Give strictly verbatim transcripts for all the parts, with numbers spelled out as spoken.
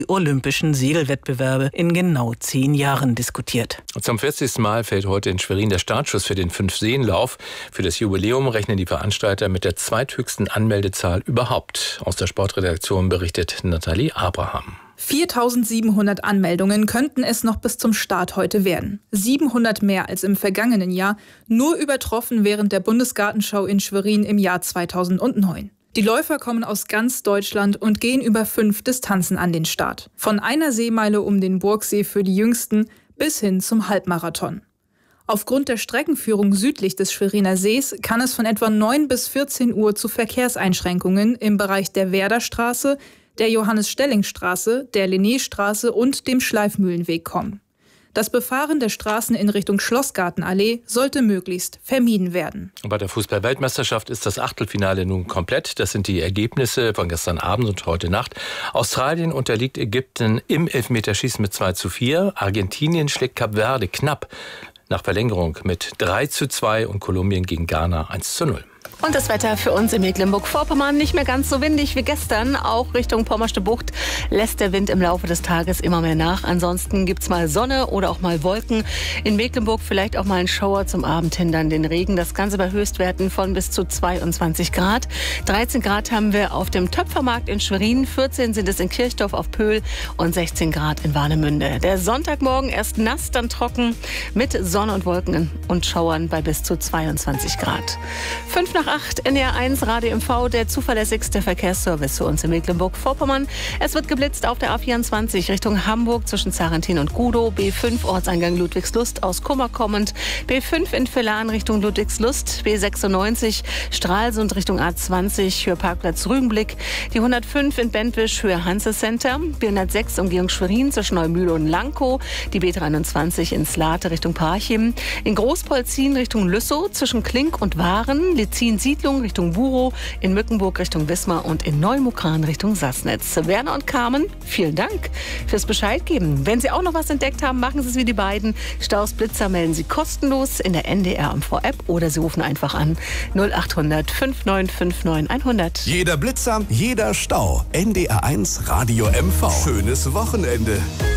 olympischen Segelwettbewerbe in genau zehn Jahren diskutiert. Zum vierzigsten Mal fällt heute in Schwerin der Startschuss für den Fünf-Seen-Lauf. Für das Jubiläum rechnen die Veranstalter mit der zweithöchsten Anmeldezahl überhaupt. Aus der Sportredaktion berichtet Nathalie Abraham. viertausendsiebenhundert Anmeldungen könnten es noch bis zum Start heute werden. siebenhundert mehr als im vergangenen Jahr, nur übertroffen während der Bundesgartenschau in Schwerin im Jahr zweitausendneun. Die Läufer kommen aus ganz Deutschland und gehen über fünf Distanzen an den Start. Von einer Seemeile um den Burgsee für die Jüngsten bis hin zum Halbmarathon. Aufgrund der Streckenführung südlich des Schweriner Sees kann es von etwa neun bis vierzehn Uhr zu Verkehrseinschränkungen im Bereich der Werderstraße, der Johannes-Stelling-Straße, der Linnéstraße und dem Schleifmühlenweg kommen. Das Befahren der Straßen in Richtung Schlossgartenallee sollte möglichst vermieden werden. Bei der Fußball-Weltmeisterschaft ist das Achtelfinale nun komplett. Das sind die Ergebnisse von gestern Abend und heute Nacht. Australien unterliegt Ägypten im Elfmeterschießen mit zwei zu vier. Argentinien schlägt Kap Verde knapp nach Verlängerung mit drei zu zwei und Kolumbien gegen Ghana eins zu null. Und das Wetter für uns in Mecklenburg-Vorpommern nicht mehr ganz so windig wie gestern. Auch Richtung Pommersche Bucht lässt der Wind im Laufe des Tages immer mehr nach. Ansonsten gibt's mal Sonne oder auch mal Wolken. In Mecklenburg vielleicht auch mal ein Schauer zum Abend hin, dann den Regen. Das Ganze bei Höchstwerten von bis zu zweiundzwanzig Grad. dreizehn Grad haben wir auf dem Töpfermarkt in Schwerin. vierzehn sind es in Kirchdorf auf Pöhl und sechzehn Grad in Warnemünde. Der Sonntagmorgen erst nass, dann trocken mit Sonne und Wolken und Schauern bei bis zu zweiundzwanzig Grad. fünf nach acht, N D R eins, Radio M V, der zuverlässigste Verkehrsservice für uns in Mecklenburg-Vorpommern. Es wird geblitzt auf der A vierundzwanzig Richtung Hamburg zwischen Zarentin und Gudow, B fünf Ortseingang Ludwigslust aus Kummer kommend, B fünf in Villan Richtung Ludwigslust, B sechsundneunzig Stralsund Richtung A zwanzig, Höhe Parkplatz Rügenblick, die hundertfünf in Bentwisch, Höhe Hanse Center, B hundertsechs Umgehung Schwerin zwischen Neumühle und Lankow, die B dreiundzwanzig in Slate Richtung Parchim, in Großpolzin Richtung Lüssow zwischen Klink und Waren, Lizin Siedlung Richtung Burow, in Mückenburg Richtung Wismar und in Neumukran Richtung Sassnitz. Werner und Carmen, vielen Dank fürs Bescheid geben. Wenn Sie auch noch was entdeckt haben, machen Sie es wie die beiden. Staus Blitzer melden Sie kostenlos in der N D R M V-App oder Sie rufen einfach an null acht hundert fünf neun fünf neun hundert. Jeder Blitzer, jeder Stau. N D R eins Radio M V. Schönes Wochenende.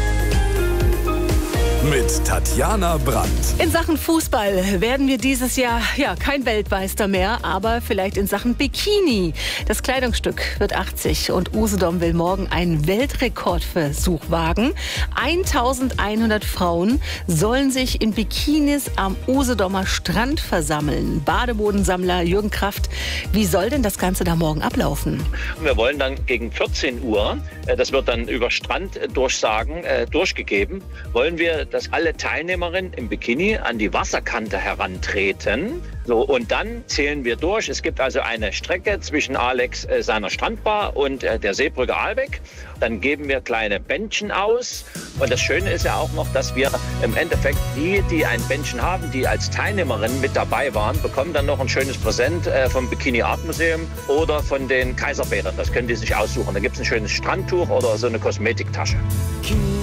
Mit Tatjana Brandt. In Sachen Fußball werden wir dieses Jahr ja kein Weltmeister mehr, aber vielleicht in Sachen Bikini. Das Kleidungsstück wird achtzig und Usedom will morgen einen Weltrekordversuch wagen. eintausendeinhundert Frauen sollen sich in Bikinis am Usedomer Strand versammeln. Badebodensammler Jürgen Kraft, wie soll denn das Ganze da morgen ablaufen? Wir wollen dann gegen vierzehn Uhr, das wird dann über Stranddurchsagen äh, durchgegeben, wollen wir, dass alle Teilnehmerinnen im Bikini an die Wasserkante herantreten. So, und dann zählen wir durch. Es gibt also eine Strecke zwischen Alex äh, seiner Strandbar und äh, der Seebrücke Aalbeck. Dann geben wir kleine Bändchen aus. Und das Schöne ist ja auch noch, dass wir im Endeffekt die, die ein Bändchen haben, die als Teilnehmerin mit dabei waren, bekommen dann noch ein schönes Präsent äh, vom Bikini Art Museum oder von den Kaiserbädern. Das können die sich aussuchen. Da gibt es ein schönes Strandtuch oder so eine Kosmetiktasche.